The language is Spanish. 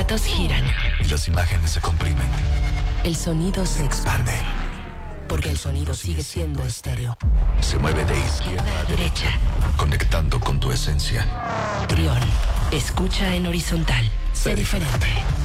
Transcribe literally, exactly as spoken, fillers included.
aparatos giran. Y las imágenes se comprimen. El sonido se expande. Porque el sonido sigue siendo estéreo. Se mueve de izquierda a derecha, conectando con tu esencia. Trión, escucha en horizontal. Sé diferente.